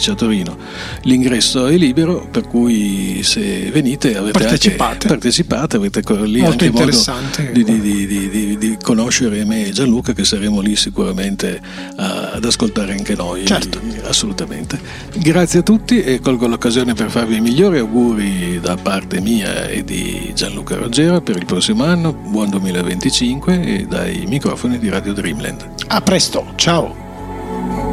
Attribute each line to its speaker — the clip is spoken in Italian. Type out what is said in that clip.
Speaker 1: 2016 a Torino. L'ingresso è libero, per cui se venite partecipate, avete lì
Speaker 2: molto
Speaker 1: anche modo
Speaker 2: interessante
Speaker 1: di conoscere me e Gianluca, che saremo lì sicuramente ad ascoltare anche noi.
Speaker 2: Certo.
Speaker 1: Assolutamente. Grazie a tutti e colgo l'occasione per farvi i migliori auguri da parte mia e di Gianluca Rogera per il prossimo anno. Buon 2025 e dai microfoni di Radio Dreamland.
Speaker 2: A presto, ciao.